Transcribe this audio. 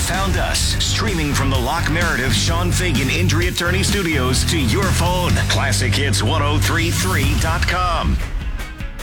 found us, streaming from the Locke Meredith Sean Fagan Injury Attorney Studios to your phone. ClassicHits1033.com.